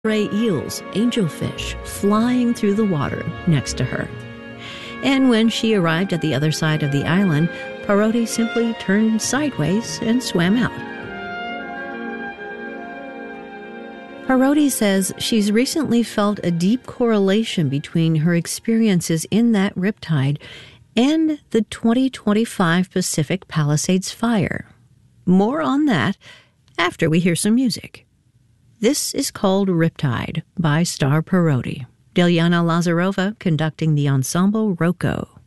gray eels, angelfish, flying through the water next to her. And when she arrived at the other side of the island, Parodi simply turned sideways and swam out. Parodi says she's recently felt a deep correlation between her experiences in that riptide and the 2025 Pacific Palisades fire. More on that after we hear some music. This is called Riptide by Star Parodi. Dilyana Lazarova conducting the ensemble Rocco.